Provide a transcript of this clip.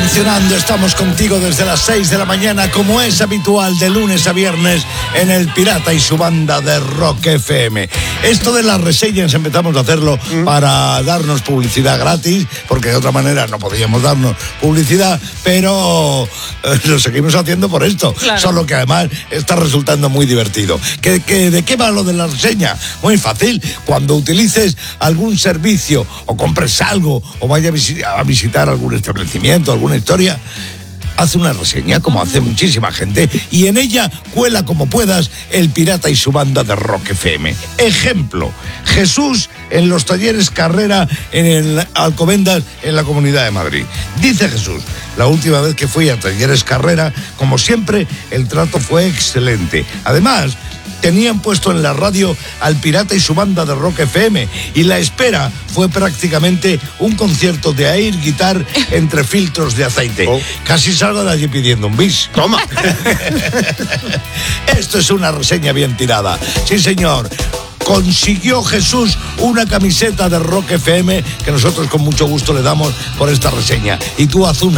funcionando, estamos contigo desde las 6 de la mañana, como es habitual, de lunes a viernes, en El Pirata y su banda de Rock FM. Esto de las reseñas empezamos a hacerlo para darnos publicidad gratis, porque de otra manera no podíamos darnos publicidad, pero lo seguimos haciendo por esto. Claro. Solo que además está resultando muy divertido. ¿De qué va lo de la reseña? Muy fácil. Cuando utilices algún servicio o compres algo o vayas a visitar algún establecimiento, alguna historia, haz una reseña, como hace muchísima gente, y en ella cuela como puedas El Pirata y su banda de Rock FM. Ejemplo, Jesús en los talleres Carrera en el Alcobendas, en la Comunidad de Madrid. Dice Jesús: la última vez que fui a talleres Carrera, como siempre, el trato fue excelente. Además, tenían puesto en la radio al Pirata y su banda de Rock FM, y la espera fue prácticamente un concierto de air guitar entre filtros de aceite. Casi salgo de allí pidiendo un bis. Toma. Esto es una reseña bien tirada. Sí, señor. Consiguió Jesús una camiseta de Rock FM que nosotros con mucho gusto le damos por esta reseña. Y tú haz una